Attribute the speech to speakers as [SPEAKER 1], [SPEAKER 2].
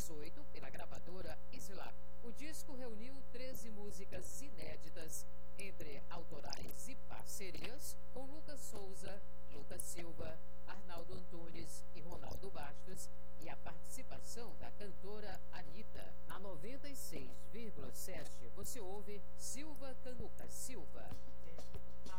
[SPEAKER 1] 2018 pela gravadora Isla. O disco reuniu 13 músicas inéditas, entre autorais e parcerias, com Lucas Souza, Lucas Silva, Arnaldo Antunes e Ronaldo Bastos, e a participação da cantora Anitta. Na 96,7 você ouve Silva Canuca Silva.